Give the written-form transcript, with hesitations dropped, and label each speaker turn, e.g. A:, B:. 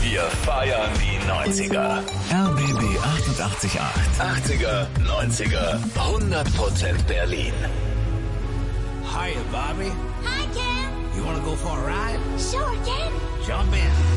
A: Wir feiern die 90er. RBB 88.8. 80er, 90er, 100% Berlin.
B: Hiya, Bobby.
C: Hi, Ken.
B: You wanna go for a ride?
C: Sure, Ken.
B: Jump in.